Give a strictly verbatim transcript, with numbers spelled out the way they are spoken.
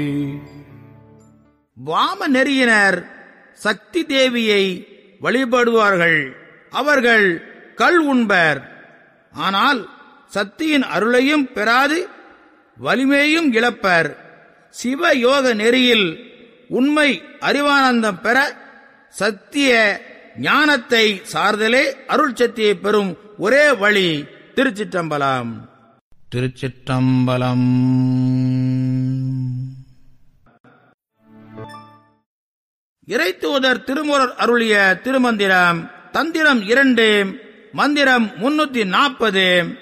வாம நெறியினர் சக்தி தேவியை வழிபடுவார்கள். அவர்கள் கள் உண்பர். ஆனால் சக்தியின் அருளையும் பெறாது வலிமையும் இழப்பர். சிவ யோக நெறியில் உண்மை அறிவானந்தம் பெற சத்திய ஞானத்தை சார்தலே அருள் சக்தியை பெறும் ஒரே வழி. திருச்சிற்றம்பலம். திருச்சிற்றம்பலம். இறைத்தூதர் திருமூலர் அருளிய திருமந்திரம். தந்திரம் இரண்டு, மந்திரம் முன்னூத்தி நாற்பது.